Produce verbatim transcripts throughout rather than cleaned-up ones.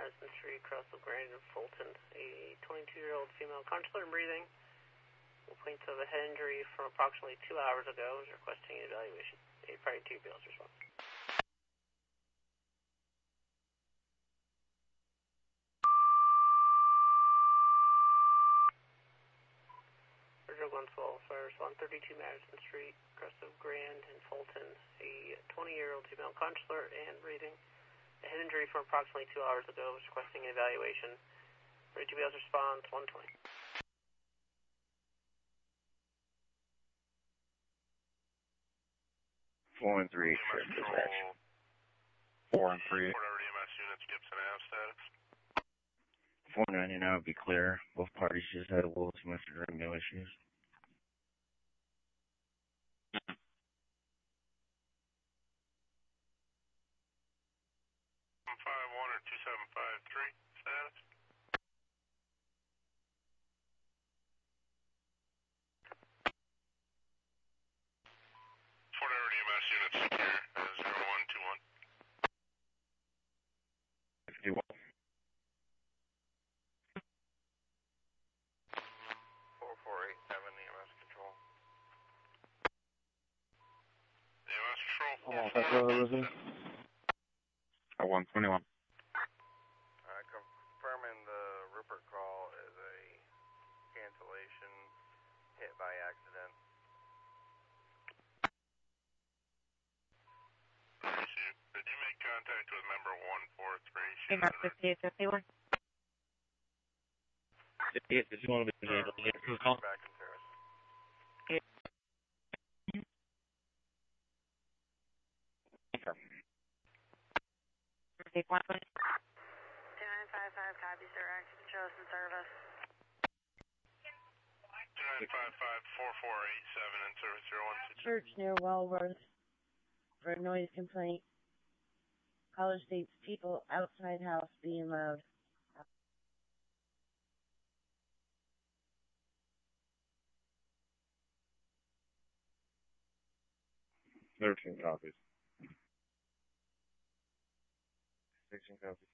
Madison Street, across the Grand in Fulton. A twenty-two-year-old female consular and breathing. Complaints of a head injury from approximately two hours ago. Is requesting an evaluation. A priority two bills response. one twelve, fire response thirty-two Madison Street, across the Grand in Fulton. A twenty-year-old female consular and breathing. A head injury from approximately two hours ago. Is requesting an evaluation. Ready to be able to respond, one twenty. Four and three, short dispatch. Four and three. Port Everett E M S units, Gibson Ave status. Four ninety now would be clear. Both parties just had a little too much to drink, no issues. one five one or two seven five three status. Fort Everett E M S units secure as zero one two one. fifty-one. four four eight seven E M S control. E M S control four four eight seven. Oh, one twenty-one. Uh, confirming the Rupert call is a cancellation hit by accident. Did you make contact with member one four three? Hey, Mark, fifty-eight fifty-one. fifty-eight, did you want to be able to get a call? Back in service. Take one twenty. two nine five five, copy, sir. Active controls in service. two nine five five four four eight seven in service zero one two. Church near Wellworth for a noise complaint. Caller states people outside house being loud. Thirteen copies. Sixteen copies.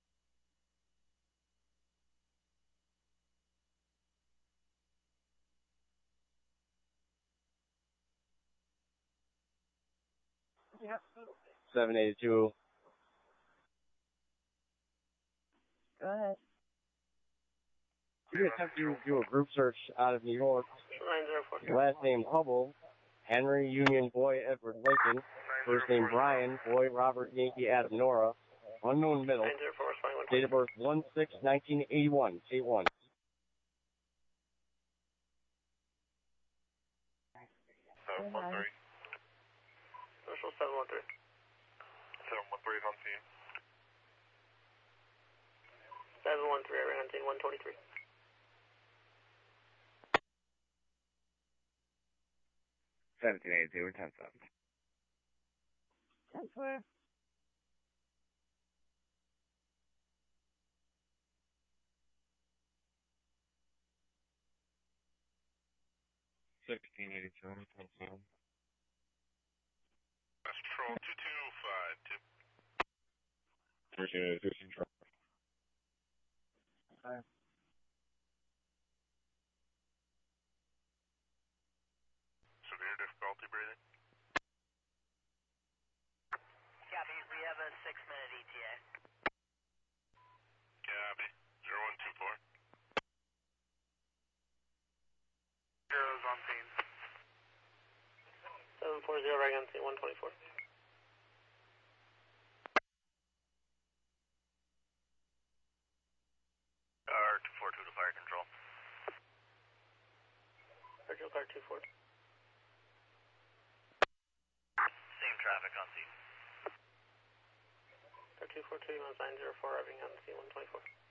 Yep. seven eighty-two. Go ahead. You attempt to do a group search out of New York. nine zero four. Last name Hubble, Henry Union Boy Edward Lincoln. First name Brian, Boy Robert Yankee Adam Nora. Unknown middle. nine zero four, Date of birth one six nineteen eighty-one. eight one. seven one three. Social seven one three. seven one three on scene. seven one three, I ran on scene one twenty-three. seventeen eighty-two or ten seven. ten four. sixteen eighty-two, ten seven. That's Control two two five two. thirteen eighty-two, control. Hi. Severe difficulty breathing. Copy, we have a six-minute E T A. Copy. zero one two four. Zero's on scene. seven four zero, right on scene one twenty-four. R two four two to fire control. Virtual car two four. Same traffic on scene. Car two four two, nine zero four, arriving on scene one twenty-four.